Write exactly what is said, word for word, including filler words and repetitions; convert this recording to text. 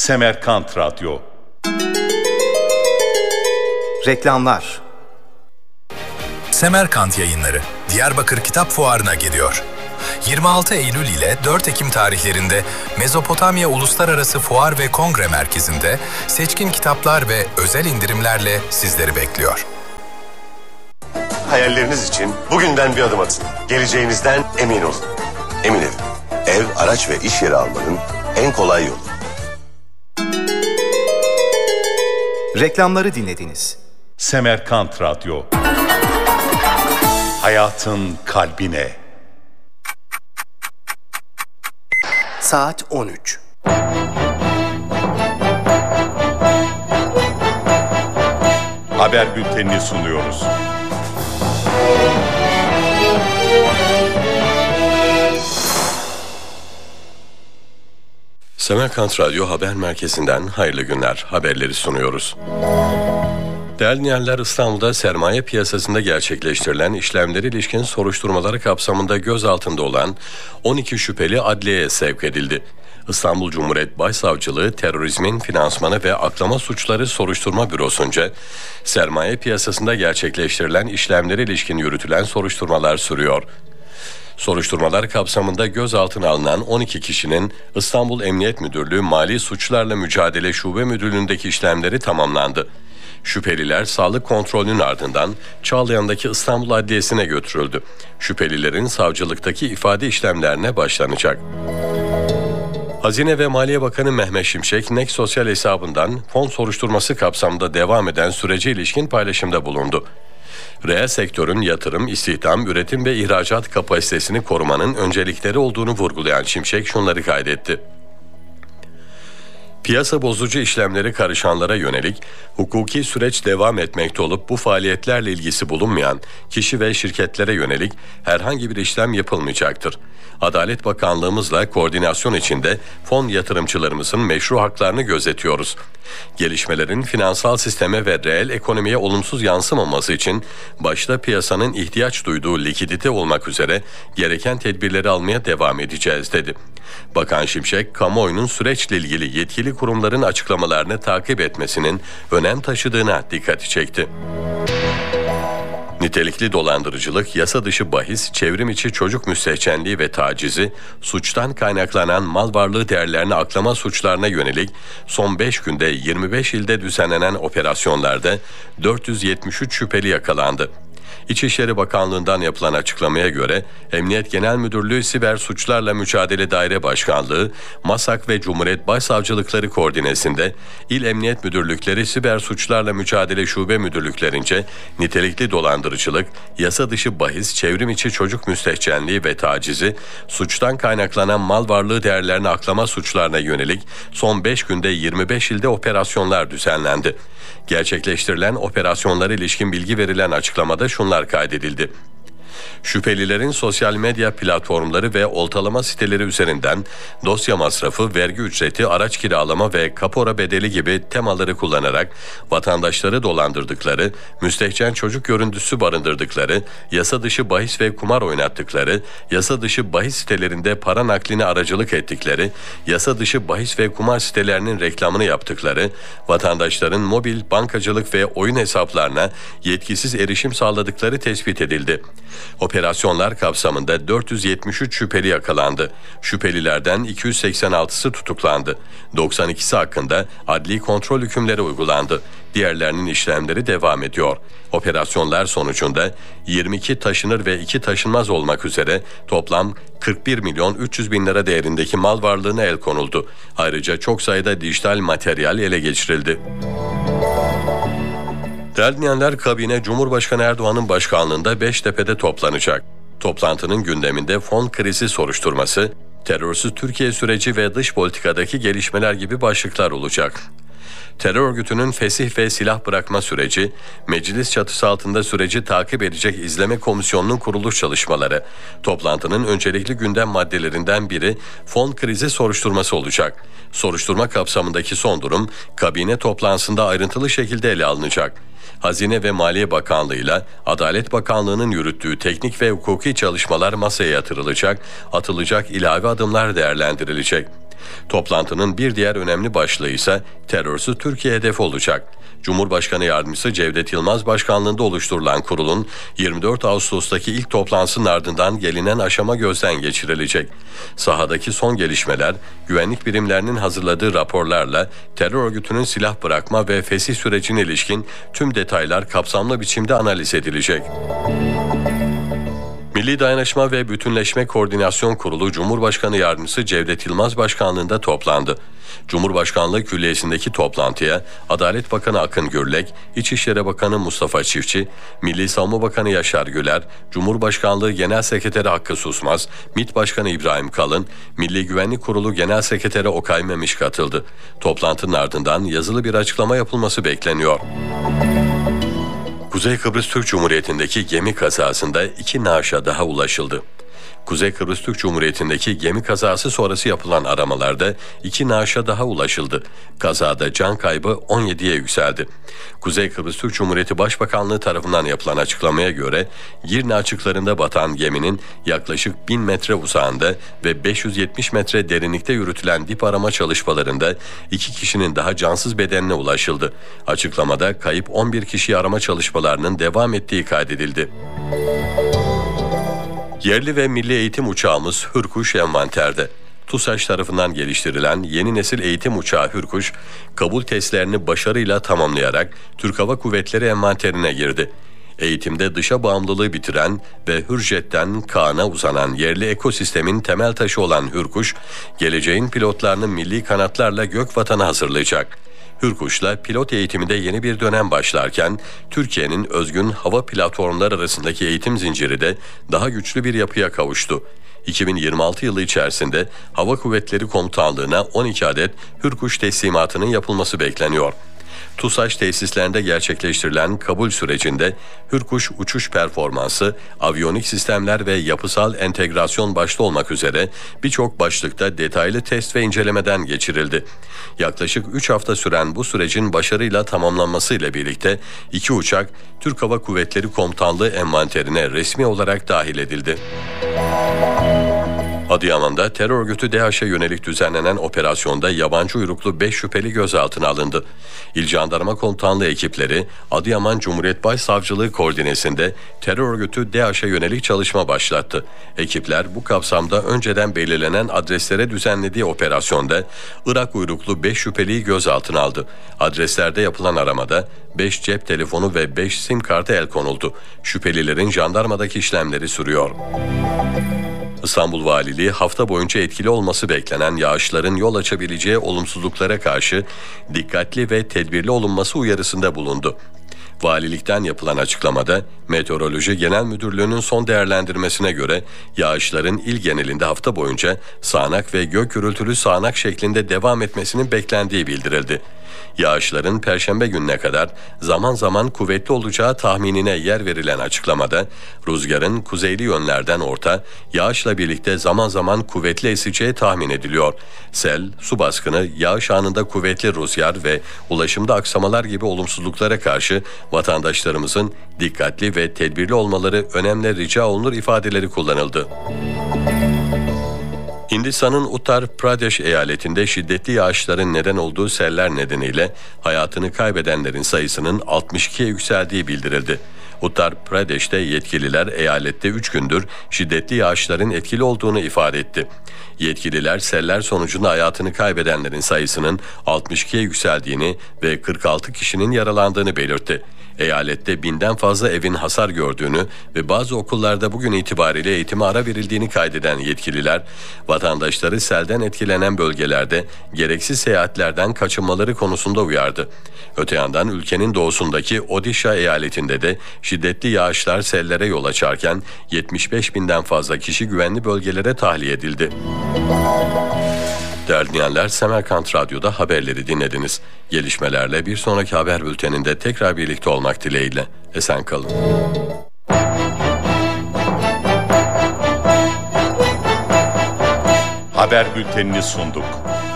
Semerkant Radyo. Reklamlar. Semerkant Yayınları Diyarbakır Kitap Fuarı'na geliyor. yirmi altı Eylül ile dört Ekim tarihlerinde Mezopotamya Uluslararası Fuar ve Kongre Merkezi'nde seçkin kitaplar ve özel indirimlerle sizleri bekliyor. Hayalleriniz için bugünden bir adım atın. Geleceğinizden emin olun. Emin Ev. Ev, araç ve iş yeri almanın en kolay yolu. Reklamları dinlediniz. Semerkant Radyo. Hayatın kalbine. Saat on üç. Haber bültenini sunuyoruz. Semerkant Radyo Haber Merkezi'nden hayırlı günler. Haberleri sunuyoruz. Değerli dinleyenler, İstanbul'da sermaye piyasasında gerçekleştirilen işlemlere ilişkin soruşturmaları kapsamında gözaltında olan on iki şüpheli adliyeye sevk edildi. İstanbul Cumhuriyet Başsavcılığı Terörizmin Finansmanı ve Aklama Suçları Soruşturma Bürosu'nca sermaye piyasasında gerçekleştirilen işlemlere ilişkin yürütülen soruşturmalar sürüyor. Soruşturmalar kapsamında gözaltına alınan on iki kişinin İstanbul Emniyet Müdürlüğü Mali Suçlarla Mücadele Şube Müdürlüğü'ndeki işlemleri tamamlandı. Şüpheliler sağlık kontrolünün ardından Çağlayan'daki İstanbul Adliyesi'ne götürüldü. Şüphelilerin savcılıktaki ifade işlemlerine başlanacak. Hazine ve Maliye Bakanı Mehmet Şimşek, N E K sosyal hesabından fon soruşturması kapsamında devam eden sürece ilişkin paylaşımda bulundu. Reel sektörün yatırım, istihdam, üretim ve ihracat kapasitesini korumanın öncelikleri olduğunu vurgulayan Şimşek şunları kaydetti. Piyasa bozucu işlemleri karışanlara yönelik hukuki süreç devam etmekte olup bu faaliyetlerle ilgisi bulunmayan kişi ve şirketlere yönelik herhangi bir işlem yapılmayacaktır. Adalet Bakanlığımızla koordinasyon içinde fon yatırımcılarımızın meşru haklarını gözetiyoruz. Gelişmelerin finansal sisteme ve reel ekonomiye olumsuz yansımaması için başta piyasanın ihtiyaç duyduğu likidite olmak üzere gereken tedbirleri almaya devam edeceğiz dedi. Bakan Şimşek, kamuoyunun süreçle ilgili yetkili kurumların açıklamalarını takip etmesinin önem taşıdığına dikkati çekti. Nitelikli dolandırıcılık, yasa dışı bahis, çevrim içi çocuk müstehcenliği ve tacizi, suçtan kaynaklanan mal varlığı değerlerini aklama suçlarına yönelik son beş günde yirmi beş ilde düzenlenen operasyonlarda dört yüz yetmiş üç şüpheli yakalandı. İçişleri Bakanlığı'ndan yapılan açıklamaya göre Emniyet Genel Müdürlüğü Siber Suçlarla Mücadele Daire Başkanlığı, MASAK ve Cumhuriyet Başsavcılıkları koordinesinde İl Emniyet Müdürlükleri Siber Suçlarla Mücadele Şube Müdürlüklerince nitelikli dolandırıcılık, yasa dışı bahis, çevrim içi çocuk müstehcenliği ve tacizi, suçtan kaynaklanan mal varlığı değerlerini aklama suçlarına yönelik son beş günde yirmi beş ilde operasyonlar düzenlendi. Gerçekleştirilen operasyonlara ilişkin bilgi verilen açıklamada şunlar kaydedildi. Şüphelilerin sosyal medya platformları ve oltalama siteleri üzerinden dosya masrafı, vergi ücreti, araç kiralama ve kapora bedeli gibi temaları kullanarak vatandaşları dolandırdıkları, müstehcen çocuk görüntüsü barındırdıkları, yasa dışı bahis ve kumar oynattıkları, yasa dışı bahis sitelerinde para nakline aracılık ettikleri, yasa dışı bahis ve kumar sitelerinin reklamını yaptıkları, vatandaşların mobil, bankacılık ve oyun hesaplarına yetkisiz erişim sağladıkları tespit edildi. Operasyonlar kapsamında dört yüz yetmiş üç şüpheli yakalandı. Şüphelilerden iki yüz seksen altısı tutuklandı. doksan ikisi hakkında adli kontrol hükümleri uygulandı. Diğerlerinin işlemleri devam ediyor. Operasyonlar sonucunda yirmi iki taşınır ve iki taşınmaz olmak üzere toplam kırk bir milyon üç yüz bin lira değerindeki mal varlığına el konuldu. Ayrıca çok sayıda dijital materyal ele geçirildi. Değerli dinleyenler, kabine Cumhurbaşkanı Erdoğan'ın başkanlığında Beştepe'de toplanacak. Toplantının gündeminde fon krizi soruşturması, terörsüz Türkiye süreci ve dış politikadaki gelişmeler gibi başlıklar olacak. Terör örgütünün fesih ve silah bırakma süreci, meclis çatısı altında süreci takip edecek izleme komisyonunun kuruluş çalışmaları, toplantının öncelikli gündem maddelerinden biri fon krizi soruşturması olacak. Soruşturma kapsamındaki son durum, kabine toplantısında ayrıntılı şekilde ele alınacak. Hazine ve Maliye Bakanlığı ile Adalet Bakanlığı'nın yürüttüğü teknik ve hukuki çalışmalar masaya yatırılacak, atılacak ilave adımlar değerlendirilecek. Toplantının bir diğer önemli başlığı ise terörsüz Türkiye hedefi olacak. Cumhurbaşkanı Yardımcısı Cevdet Yılmaz başkanlığında oluşturulan kurulun yirmi dört Ağustos'taki ilk toplantısının ardından gelinen aşama gözden geçirilecek. Sahadaki son gelişmeler, güvenlik birimlerinin hazırladığı raporlarla terör örgütünün silah bırakma ve fesih sürecine ilişkin tüm detaylar kapsamlı biçimde analiz edilecek. Milli Dayanışma ve Bütünleşme Koordinasyon Kurulu Cumhurbaşkanı Yardımcısı Cevdet Yılmaz başkanlığında toplandı. Cumhurbaşkanlığı Külliyesi'ndeki toplantıya Adalet Bakanı Akın Gürlek, İçişleri Bakanı Mustafa Çiftçi, Milli Savunma Bakanı Yaşar Güler, Cumhurbaşkanlığı Genel Sekreteri Hakkı Susmaz, MİT Başkanı İbrahim Kalın, Milli Güvenlik Kurulu Genel Sekreteri Okay Memiş katıldı. Toplantının ardından yazılı bir açıklama yapılması bekleniyor. Kuzey Kıbrıs Türk Cumhuriyeti'ndeki gemi kazasında iki naaşa daha ulaşıldı. Kuzey Kıbrıs Türk Cumhuriyeti'ndeki gemi kazası sonrası yapılan aramalarda iki naaşa daha ulaşıldı. Kazada can kaybı on yediye yükseldi. Kuzey Kıbrıs Türk Cumhuriyeti Başbakanlığı tarafından yapılan açıklamaya göre Girne açıklarında batan geminin yaklaşık bin metre uzağında ve beş yüz yetmiş metre derinlikte yürütülen dip arama çalışmalarında iki kişinin daha cansız bedenine ulaşıldı. Açıklamada kayıp on bir kişi arama çalışmalarının devam ettiği kaydedildi. Yerli ve milli eğitim uçağımız Hürkuş envanterde. TUSAŞ tarafından geliştirilen yeni nesil eğitim uçağı Hürkuş, kabul testlerini başarıyla tamamlayarak Türk Hava Kuvvetleri envanterine girdi. Eğitimde dışa bağımlılığı bitiren ve Hürjet'ten Kaan'a uzanan yerli ekosistemin temel taşı olan Hürkuş, geleceğin pilotlarını milli kanatlarla gök vatana hazırlayacak. Hürkuş'la pilot eğitiminde yeni bir dönem başlarken, Türkiye'nin özgün hava platformları arasındaki eğitim zinciri de daha güçlü bir yapıya kavuştu. iki bin yirmi altı yılı içerisinde Hava Kuvvetleri Komutanlığı'na on iki adet Hürkuş teslimatının yapılması bekleniyor. TUSAŞ tesislerinde gerçekleştirilen kabul sürecinde Hürkuş uçuş performansı, aviyonik sistemler ve yapısal entegrasyon başta olmak üzere birçok başlıkta detaylı test ve incelemeden geçirildi. Yaklaşık üç hafta süren bu sürecin başarıyla tamamlanmasıyla birlikte iki uçak Türk Hava Kuvvetleri Komutanlığı envanterine resmi olarak dahil edildi. Adıyaman'da terör örgütü DAEŞ'e yönelik düzenlenen operasyonda yabancı uyruklu beş şüpheli gözaltına alındı. İl Jandarma Komutanlığı ekipleri Adıyaman Cumhuriyet Başsavcılığı koordinesinde terör örgütü DAEŞ'e yönelik çalışma başlattı. Ekipler bu kapsamda önceden belirlenen adreslere düzenlediği operasyonda Irak uyruklu beş şüpheliyi gözaltına aldı. Adreslerde yapılan aramada beş cep telefonu ve beş sim kartı el konuldu. Şüphelilerin jandarmadaki işlemleri sürüyor. İstanbul Valiliği hafta boyunca etkili olması beklenen yağışların yol açabileceği olumsuzluklara karşı dikkatli ve tedbirli olunması uyarısında bulundu. Valilikten yapılan açıklamada Meteoroloji Genel Müdürlüğü'nün son değerlendirmesine göre yağışların il genelinde hafta boyunca sağanak ve gök gürültülü sağanak şeklinde devam etmesinin beklendiği bildirildi. Yağışların Perşembe gününe kadar zaman zaman kuvvetli olacağı tahminine yer verilen açıklamada rüzgarın kuzeyli yönlerden orta, yağışla birlikte zaman zaman kuvvetli eseceği tahmin ediliyor. Sel, su baskını, yağış anında kuvvetli rüzgar ve ulaşımda aksamalar gibi olumsuzluklara karşı vatandaşlarımızın dikkatli ve tedbirli olmaları önemli rica olunur ifadeleri kullanıldı. Hindistan'ın Uttar Pradesh eyaletinde şiddetli yağışların neden olduğu seller nedeniyle hayatını kaybedenlerin sayısının altmış ikiye yükseldiği bildirildi. Uttar Pradesh'te yetkililer eyalette üç gündür şiddetli yağışların etkili olduğunu ifade etti. Yetkililer seller sonucunda hayatını kaybedenlerin sayısının altmış ikiye yükseldiğini ve kırk altı kişinin yaralandığını belirtti. Eyalette binden fazla evin hasar gördüğünü ve bazı okullarda bugün itibariyle eğitime ara verildiğini kaydeden yetkililer, vatandaşları selden etkilenen bölgelerde gereksiz seyahatlerden kaçınmaları konusunda uyardı. Öte yandan ülkenin doğusundaki Odisha eyaletinde de şiddetli yağışlar sellere yol açarken yetmiş beş binden fazla kişi güvenli bölgelere tahliye edildi. Değerli dinleyenler, Semerkant Radyo'da haberleri dinlediniz. Gelişmelerle bir sonraki haber bülteninde tekrar birlikte olmak dileğiyle. Esen kalın. Haber bültenini sunduk.